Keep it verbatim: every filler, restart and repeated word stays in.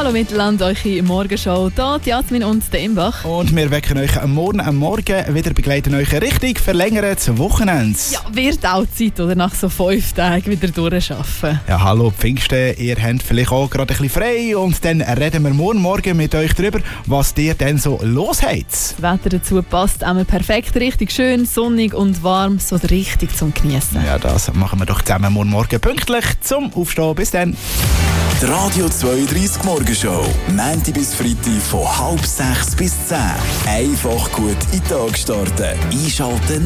Hallo Mittelland, eure Morgenshow. Hier Jasmin und der Imbach. Und wir wecken euch am Morgen am Morgen wieder, begleiten euch richtig verlängertes Wochenende. Ja, wird auch Zeit, oder? Nach so fünf Tagen wieder durcharbeiten. Ja, hallo Pfingsten, ihr habt vielleicht auch gerade ein bisschen frei und dann reden wir morgen Morgen mit euch darüber, was ihr denn so los habt. Das Wetter dazu passt einmal perfekt, richtig schön, sonnig und warm, so richtig zum Genießen. Ja, das machen wir doch zusammen morgen Morgen pünktlich zum Aufstehen. Bis dann. Die Radio zweiunddreißig Morgenshow. Montag bis Freitag von halb sechs bis zehn. Einfach gut in den Tag starten. Einschalten.